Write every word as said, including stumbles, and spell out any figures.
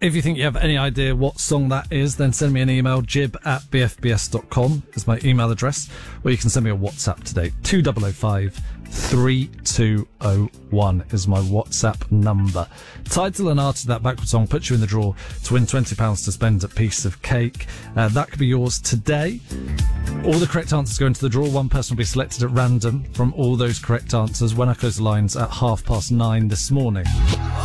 If you think you have any idea what song that is, then send me an email. Jib at b f b s dot com is my email address, or you can send me a WhatsApp today. two oh oh five, three two oh one is my WhatsApp number. Title and art of that backward song puts you in the draw to win twenty pounds to spend at Piece of Cake. Uh, that could be yours today. All the correct answers go into the draw. One person will be selected at random from all those correct answers when I close the lines at half past nine this morning.